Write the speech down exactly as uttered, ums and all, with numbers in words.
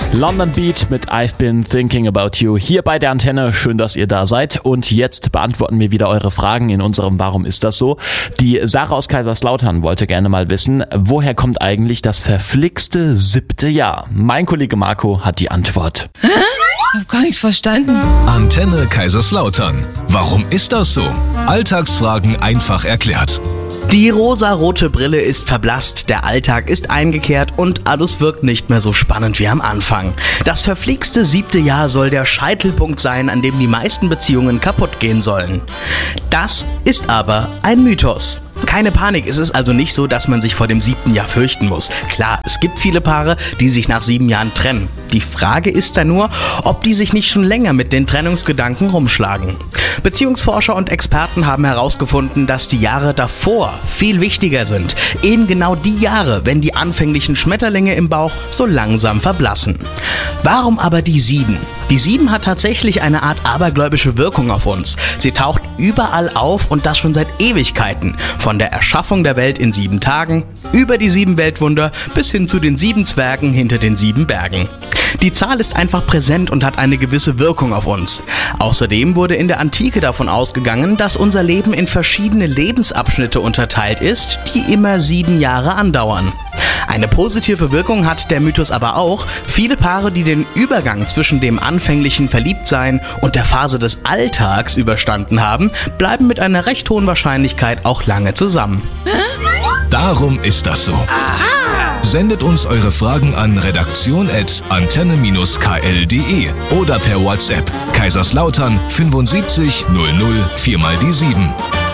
London Beat mit I've Been Thinking About You hier bei der Antenne. Schön, dass ihr da seid. Und jetzt beantworten wir wieder eure Fragen in unserem Warum ist das so? Die Sarah aus Kaiserslautern wollte gerne mal wissen, woher kommt eigentlich das verflixte siebte Jahr? Mein Kollege Marco hat die Antwort. Hä? Ich hab gar nichts verstanden. Antenne Kaiserslautern. Warum ist das so? Alltagsfragen einfach erklärt. Die rosarote Brille ist verblasst, der Alltag ist eingekehrt und alles wirkt nicht mehr so spannend wie am Anfang. Das verflixte siebte Jahr soll der Scheitelpunkt sein, an dem die meisten Beziehungen kaputt gehen sollen. Das ist aber ein Mythos. Keine Panik, es ist also nicht so, dass man sich vor dem siebten Jahr fürchten muss. Klar, es gibt viele Paare, die sich nach sieben Jahren trennen. Die Frage ist dann nur, ob die sich nicht schon länger mit den Trennungsgedanken rumschlagen. Beziehungsforscher und Experten haben herausgefunden, dass die Jahre davor viel wichtiger sind. Eben genau die Jahre, wenn die anfänglichen Schmetterlinge im Bauch so langsam verblassen. Warum aber die sieben? Die sieben hat tatsächlich eine Art abergläubische Wirkung auf uns. Sie taucht überall auf und das schon seit Ewigkeiten. Von der Erschaffung der Welt in sieben Tagen, über die sieben Weltwunder bis hin zu den sieben Zwergen hinter den sieben Bergen. Die Zahl ist einfach präsent und hat eine gewisse Wirkung auf uns. Außerdem wurde in der Antike davon ausgegangen, dass unser Leben in verschiedene Lebensabschnitte unterteilt ist, die immer sieben Jahre andauern. Eine positive Wirkung hat der Mythos aber auch. Viele Paare, die den Übergang zwischen dem anfänglichen Verliebtsein und der Phase des Alltags überstanden haben, bleiben mit einer recht hohen Wahrscheinlichkeit auch lange zusammen. Darum ist das so. Sendet uns eure Fragen an redaktion at antenne Bindestrich k l punkt d e oder per WhatsApp Kaiserslautern fünfundsiebzig null null vier mal die sieben.